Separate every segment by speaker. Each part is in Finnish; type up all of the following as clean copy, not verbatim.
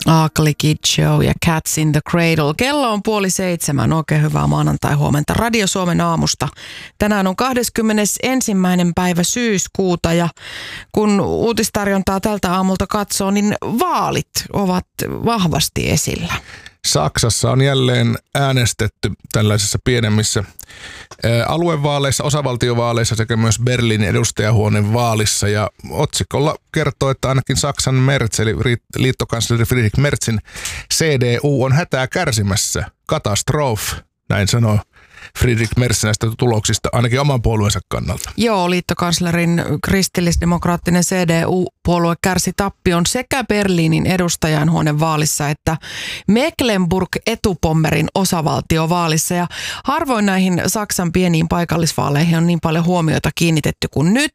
Speaker 1: Ugly Kid Show ja Cats in the Cradle. Kello on 6:30. Oikein hyvää maanantai-huomenta Radio Suomen aamusta. Tänään on 21. päivä syyskuuta ja kun uutistarjontaa tältä aamulta katsoo, niin vaalit ovat vahvasti esillä.
Speaker 2: Saksassa on jälleen äänestetty tällaisissa pienemmissä aluevaaleissa, osavaltiovaaleissa sekä myös Berliinin edustajahuoneen vaalissa. Ja otsikolla kertoo, että ainakin Saksan Merz, eli liittokansleri Friedrich Merzin CDU on hätää kärsimässä. Katastrof, näin sanoo Friedrich Merz näistä tuloksista, ainakin oman puolueensa kannalta.
Speaker 1: Joo, liittokanslerin kristillisdemokraattinen CDU-puolue kärsi tappion sekä Berliinin edustajainhuoneen vaalissa että Mecklenburg-Etupommerin osavaltiovaalissa. Ja harvoin näihin Saksan pieniin paikallisvaaleihin on niin paljon huomiota kiinnitetty kuin nyt.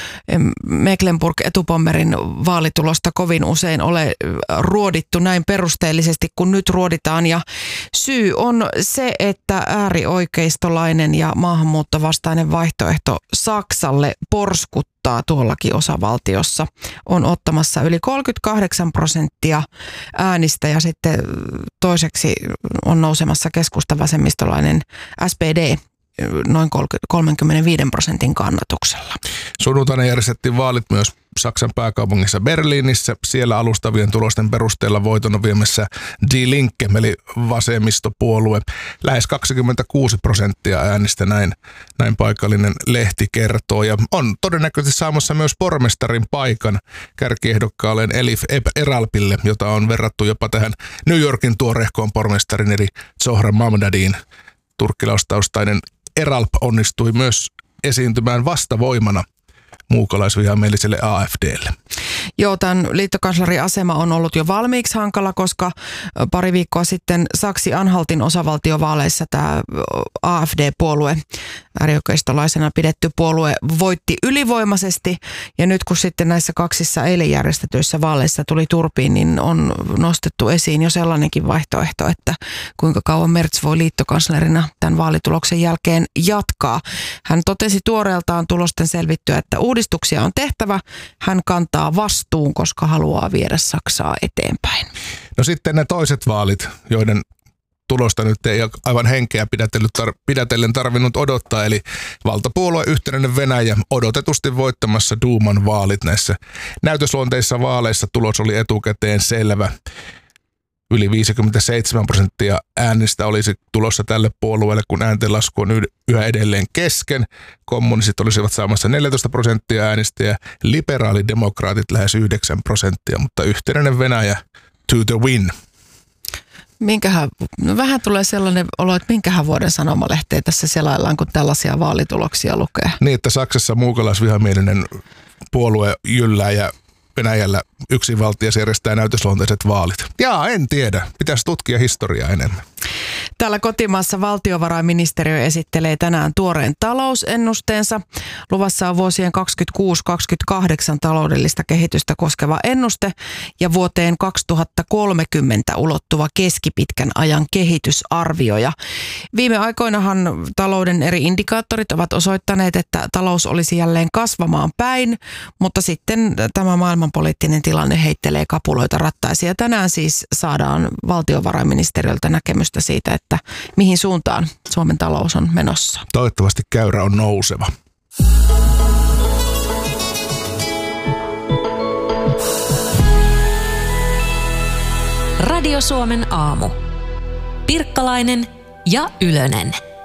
Speaker 1: Mecklenburg-Etupommerin vaalitulosta kovin usein ole ruodittu näin perusteellisesti kuin nyt ruoditaan. Ja syy on se, että äärioikeistolainen ja maahanmuuttovastainen vaihtoehto Saksalle porskuttaa tuollakin osavaltiossa. On ottamassa yli 38% äänistä ja sitten toiseksi on nousemassa keskusta-vasemmistolainen SPD noin 35% kannatuksella.
Speaker 2: Sunnuntaina järjestettiin vaalit myös Saksan pääkaupungissa Berliinissä. Siellä alustavien tulosten perusteella voiton on viemässä Die Linke, eli vasemmistopuolue. Lähes 26% äänistä, näin paikallinen lehti kertoo. Ja on todennäköisesti saamassa myös pormestarin paikan kärkiehdokkaalleen Elif Eralpille, jota on verrattu jopa tähän New Yorkin tuorehkoon pormestarin, eli Zohran Mamdadiin. Turkkilaustaustainen Eralp onnistui myös esiintymään vastavoimana muukalaisvihamieliselle AfDlle.
Speaker 1: Joo, tämän liittokanslerin asema on ollut jo valmiiksi hankala, koska pari viikkoa sitten Saksi-Anhaltin osavaltiovaaleissa tämä AfD-puolue, äärioikeistolaisena pidetty puolue, voitti ylivoimaisesti. Ja nyt kun sitten näissä kaksissa eilen järjestetyissä vaaleissa tuli turpiin, niin on nostettu esiin jo sellainenkin vaihtoehto, että kuinka kauan Merz voi liittokanslerina tämän vaalituloksen jälkeen jatkaa. Hän totesi tuoreeltaan tulosten selvittyä, että uudistuksia on tehtävä. Hän kantaa vastuun, koska haluaa viedä Saksaa eteenpäin.
Speaker 2: No sitten ne toiset vaalit, joiden tulosta nyt ei aivan henkeä pidätellen tarvinnut odottaa, eli valtapuolue Yhtenäinen Venäjä odotetusti voittamassa Duuman vaalit näissä näytösluonteissa vaaleissa. Tulos oli etukäteen selvä. Yli 57% äänistä olisi tulossa tälle puolueelle, kun ääntenlasku on yhä edelleen kesken. Kommunistit olisivat saamassa 14% äänistä ja liberaalidemokraatit lähes 9%, mutta Yhtenäinen Venäjä to the win.
Speaker 1: Vähän tulee sellainen olo, että minkähän vuoden sanomalehteä tässä selaillaan, kun tällaisia vaalituloksia lukee.
Speaker 2: Niin, että Saksassa muukalaisvihamielinen puolue jyllää ja Venäjällä yksinvaltias järjestää näytösluonteiset vaalit. Jaa, en tiedä. Pitäisi tutkia historiaa enemmän.
Speaker 1: Täällä kotimaassa valtiovarainministeriö esittelee tänään tuoreen talousennusteensa. Luvassa on vuosien 2026-2028 taloudellista kehitystä koskeva ennuste ja vuoteen 2030 ulottuva keskipitkän ajan kehitysarvio. Ja viime aikoinahan talouden eri indikaattorit ovat osoittaneet, että talous olisi jälleen kasvamaan päin, mutta sitten tämä maailmanpoliittinen tilanne heittelee kapuloita rattaisiin. Ja tänään siis saadaan valtiovarainministeriöltä näkemystä siitä, että mihin suuntaan Suomen talous on menossa.
Speaker 2: Toivottavasti käyrä on nouseva.
Speaker 3: Radio Suomen aamu. Pirkkalainen ja Ylönen.